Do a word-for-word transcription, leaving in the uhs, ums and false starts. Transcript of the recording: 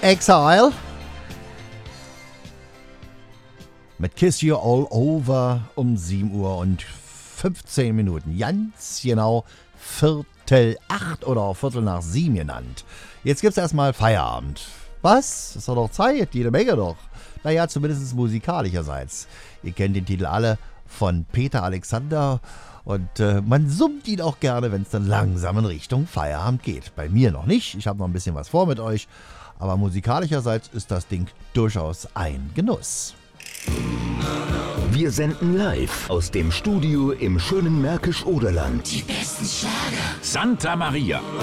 Exile mit Kiss You All Over um sieben Uhr und fünfzehn Minuten. Ganz genau Viertel acht oder Viertel nach sieben genannt. Jetzt gibt's erstmal Feierabend. Was? Ist doch noch Zeit, jede Menge doch. Naja, zumindest musikalischerseits. Ihr kennt den Titel alle von Peter Alexander und äh, man summt ihn auch gerne, wenn es dann langsam in Richtung Feierabend geht. Bei mir noch nicht, ich habe noch ein bisschen was vor mit euch, aber musikalischerseits ist das Ding durchaus ein Genuss. Wir senden live aus dem Studio im schönen Märkisch-Oderland. Die besten Schlager. Santa Maria.